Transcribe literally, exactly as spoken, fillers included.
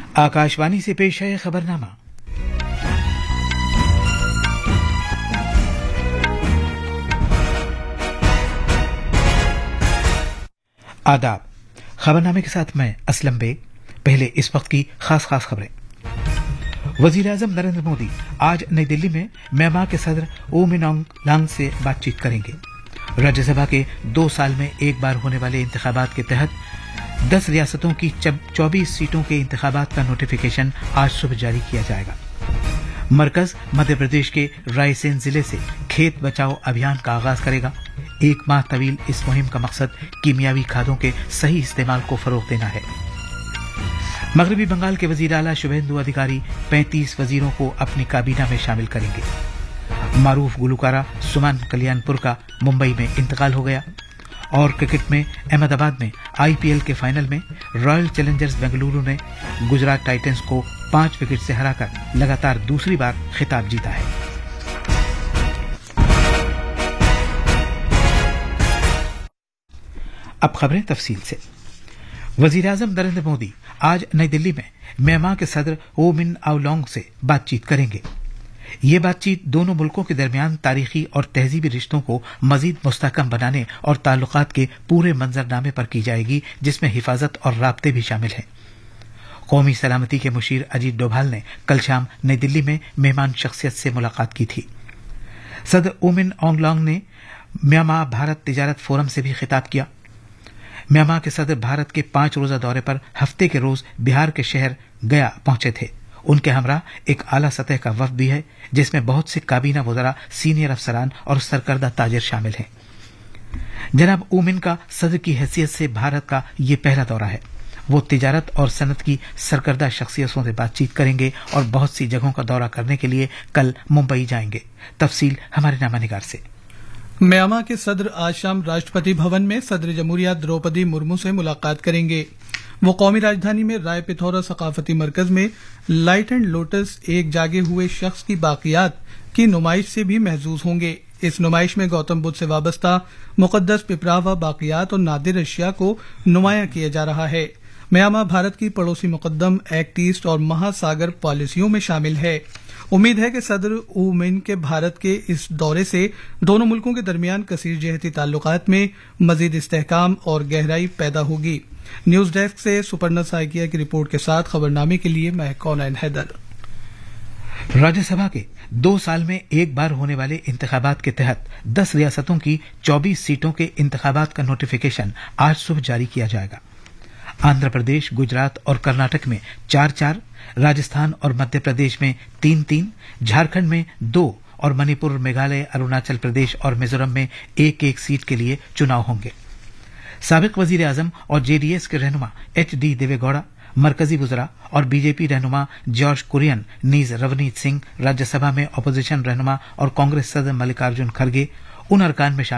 आकाशवाणी से पेश है खबरनामा। आदाब। खबरनामे के साथ मैं असलम बेग। पहले इस वक्त की खास खास खबरें। वजीर आजम नरेंद्र मोदी आज नई दिल्ली में म्यांमार के सदर ऊ मिन ऑंग लांग से बातचीत करेंगे। राज्यसभा के दो साल में एक बार होने वाले इंतखाबात के तहत दस रियासतों की चौबीस सीटों के इंतखाबात का नोटिफिकेशन आज सुबह जारी किया जाएगा। मरकज मध्य प्रदेश के रायसेन जिले से खेत बचाओ अभियान का आगाज करेगा। एक माह तवील इस मुहिम का मकसद कीमियावी खादों के सही इस्तेमाल को फरोग देना है। मगरबी बंगाल के वजीर आला शुभेंदु अधिकारी पैंतीस वजीरों को अपनी काबीना में शामिल करेंगे। मारूफ गुलकारा सुमन कल्याणपुर का मुंबई में इंतकाल हो गया। और क्रिकेट में अहमदाबाद में आईपीएल के फाइनल में रॉयल चैलेंजर्स बेंगलुरु ने गुजरात टाइटंस को पांच विकेट से हराकर लगातार दूसरी बार खिताब जीता है। अब खबरें तफसील से। वजीर आजम नरेंद्र मोदी आज नई दिल्ली में म्यांमार के सदर ऊ मिन ऑंग लांग से बातचीत करेंगे। ये बातचीत दोनों मुल्कों के दरमियान तारीखी और तहजीबी रिश्तों को मजीद मुस्तहकम बनाने और ताल्लुकात के पूरे मंजरनामे पर की जाएगी, जिसमें हिफाजत और राब्ते भी शामिल हैं। कौमी सलामती के मुशीर अजीत डोभाल ने कल शाम नई दिल्ली में मेहमान शख्सियत से मुलाकात की थी। सदर ऊ मिन ऑंग लांग ने म्यांमार भारत तिजारत फोरम से भी खिताब किया। म्यांमार के सदर भारत के पांच रोजा दौरे पर हफ्ते के रोज बिहार के शहर गया पहुंचे थे। उनके हमरा एक आला सतह का वफ्द भी है, जिसमें बहुत से काबीना वज़रा, सीनियर अफसरान और सरकर्दा ताजिर शामिल हैं। जनाब ऊ मिन का सदर की हैसियत से भारत का ये पहला दौरा है। वो तिजारत और सनत की सरकर्दा शख्सियतों से बातचीत करेंगे और बहुत सी जगहों का दौरा करने के लिए कल मुंबई जाएंगे। तफसील हमारे नामानिगार से। म्यांमार के सदर आज शाम राष्ट्रपति भवन में सदर जमहूरिया द्रौपदी मुर्मू से मुलाकात करेंगे। वो कौमी राजधानी में राय पिथौरा सकाफती मरकज में लाइट एंड लोटस एक जागे हुए शख्स की बाकियात की नुमाइश से भी महजूज होंगे। इस नुमाइश में गौतम बुद्ध से वाबस्ता मुकद्दस पिपरावा बाकियात और नादिर अशिया को नुमाया किया जा रहा है। म्यांमार भारत की पड़ोसी मुकद्दम एक्ट ईस्ट और महासागर पॉलिसियों में शामिल है। उम्मीद है कि सदर ऊ मिन के भारत के इस दौरे से दोनों मुल्कों के दरमियान कसीर जहती ताल्लुकात में मजीद इस्तेहकाम और गहराई पैदा होगी। न्यूज डेस्क से सुपर्णा साइकिया की रिपोर्ट के साथ खबरनामे के लिए मैं कौनैन हैदर। राज्यसभा के दो साल में एक बार होने वाले इंतखाबात के तहत दस रियासतों की चौबीस सीटों के इंतखाबात का नोटिफिकेशन आज सुबह जारी किया जाएगा। आंध्र प्रदेश, गुजरात और कर्नाटक में चार चार, राजस्थान और मध्य प्रदेश में तीन तीन, झारखंड में दो और मणिपुर, मेघालय, अरुणाचल प्रदेश और मिजोरम में एक एक सीट के लिए चुनाव होंगे। साबिक वजीर आजम और जेडीएस के रहनुमा एच डी देवेगौड़ा, मरकजी वज़रा और बीजेपी रहनुमा जॉर्ज कुरियन नीज रवनीत सिंह, राज्यसभा में अपोजिशन रहनुमा और कांग्रेस सदर मल्लिकार्जुन खड़गे उन अरकान में शामिल